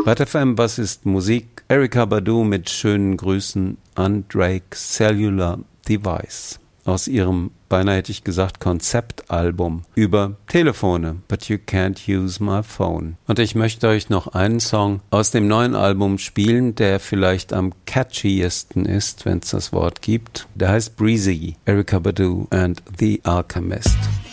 Bad FM, was ist Musik? Erykah Badu mit schönen Grüßen an Drake Cellular Device aus ihrem, beinahe hätte ich gesagt, Konzeptalbum über Telefone, But You Can't Use My Phone. Und ich möchte euch noch einen Song aus dem neuen Album spielen, der vielleicht am catchiesten ist, wenn es das Wort gibt. Der heißt Breezy, Erykah Badu and The Alchemist.